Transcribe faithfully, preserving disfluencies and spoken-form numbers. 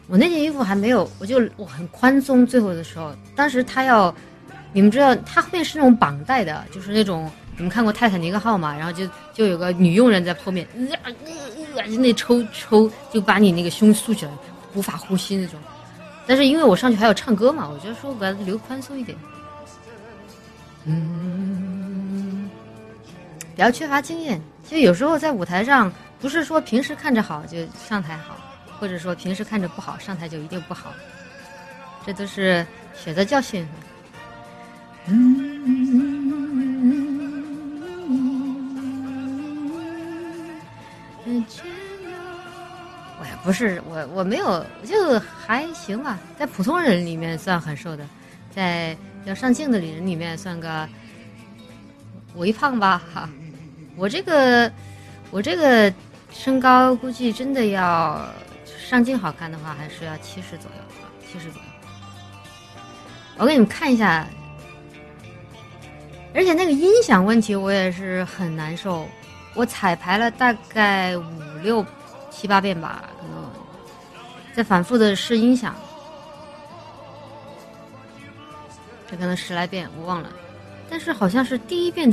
我那件衣服还没有，我就我很宽松，最后的时候，当时他要，你们知道，他后面是那种绑带的，就是那种你们看过泰坦尼克号嘛，然后就就有个女佣人在后面，呃呃呃，就那抽抽就把你那个胸竖起来，无法呼吸那种。但是因为我上去还要唱歌嘛，我就说我给他留宽松一点，嗯，比较缺乏经验。其实有时候在舞台上，不是说平时看着好就上台好，或者说平时看着不好上台就一定不好，这都是血的教训。嗯，我也不是我我没有，就还行吧，在普通人里面算很瘦的，在要上镜的人里面算个微胖吧哈。我这个我这个身高估计真的要上镜好看的话，还是要七十左右吧，七十左右。我给你们看一下，而且那个音响问题我也是很难受，我彩排了大概五六七八遍吧，可能在反复的试音响，这可能十来遍我忘了，但是好像是第一遍的